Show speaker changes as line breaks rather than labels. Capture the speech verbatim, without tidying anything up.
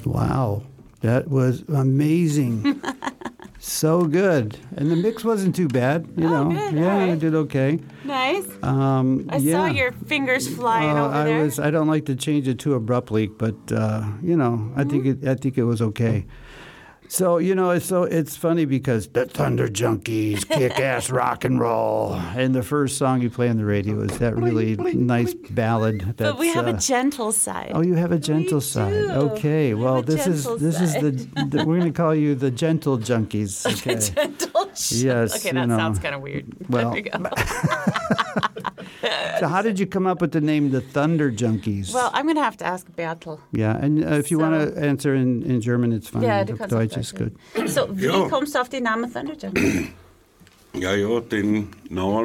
Wow. That was amazing. So good. And the mix wasn't too bad, you
Oh,
know.
good.
Yeah,
All
I
right.
did okay.
Nice.
Um,
I
yeah.
saw your fingers flying
Uh,
over
I
there.
was. I don't like to change it too abruptly, but uh, you know,
Mm-hmm.
I think it. I think it was okay. So you know, it's so it's funny because the Thunder Junkies, kick-ass rock and roll, and the first song you play on the radio is that really nice ballad. That's,
But we have
uh,
a gentle side.
Oh, you have a gentle side.
do.
Okay.
We
Well,
have a
this is
gentle
this is the, the we're going to call you the Gentle Junkies. Okay.
gentle sh-
Yes,
Okay,
you
that
know.
sounds kind of weird.
Well,
there we go.
So how did you come up with the name the Thunder Junkies?
Well, I'm going to have to ask Bertel.
Yeah, and uh, if you
So-
want to answer in, in German, it's fine.
Ja, du kannst auch
Deutsch ist
Deutsch.
good.
So, wie
Ja.
kommst du auf den Namen Thunder Junkies?
Ja, ja, den Namen